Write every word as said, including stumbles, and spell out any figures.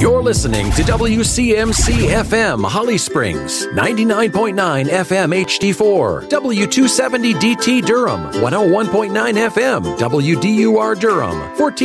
You're listening to W C M C F M Holly Springs, ninety-nine point nine F M H D four, W two seventy D T Durham, one oh one point nine F M W D U R Durham, fourteen